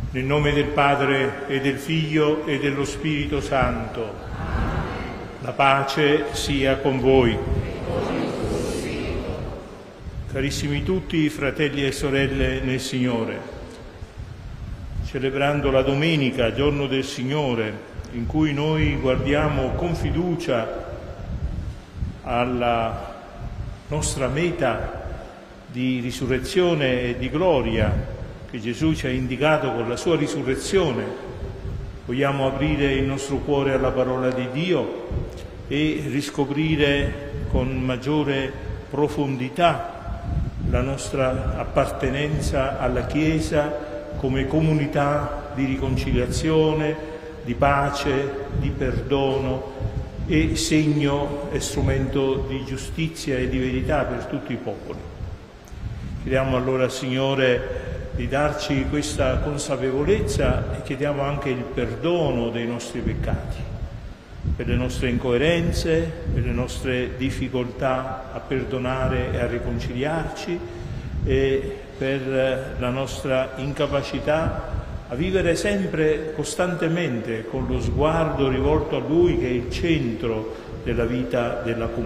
Nel nome del Padre e del Figlio e dello Spirito Santo. La pace sia con voi. Carissimi tutti, fratelli e sorelle nel Signore, celebrando la domenica, giorno del Signore, in cui noi guardiamo con fiducia alla nostra meta di risurrezione e di gloria che Gesù ci ha indicato con la sua risurrezione, vogliamo aprire il nostro cuore alla parola di Dio e riscoprire con maggiore profondità la nostra appartenenza alla Chiesa come comunità di riconciliazione, di pace, di perdono e segno e strumento di giustizia e di verità per tutti i popoli. Chiediamo allora, Signore, di darci questa consapevolezza e chiediamo anche il perdono dei nostri peccati, per le nostre incoerenze, per le nostre difficoltà a perdonare e a riconciliarci e per la nostra incapacità a vivere sempre, costantemente, con lo sguardo rivolto a Lui che è il centro della vita della comunità.